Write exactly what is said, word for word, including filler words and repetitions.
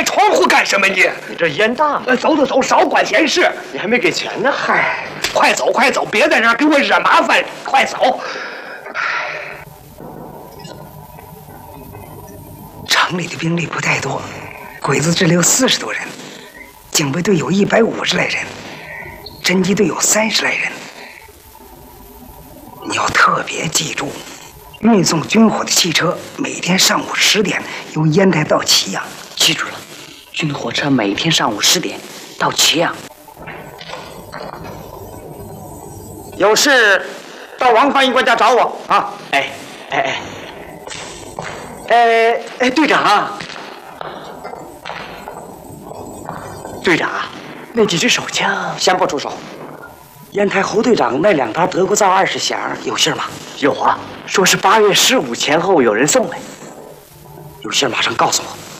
开窗户干什么你？ 你这烟大。 呃，走走走，少管闲事。 你还没给钱呢。 嗨，快走快走，别在这儿给我惹麻烦，快走。城里的兵力不太多，鬼子支流四十多人，警备队有一百五十来人，侦缉队有三十来人。你要特别记住，运送军火的汽车每天上午十点由烟台到祁阳。 记住了，军火车每天上午十点到祁阳。 有事到王翻译官家找我啊！ 哎哎哎，哎哎，队长，队长，那几支手枪先不出手。 烟台侯队长那两沓德国造二十响有信吗？ 有啊，说是八月十五前后有人送来。 有信马上告诉我。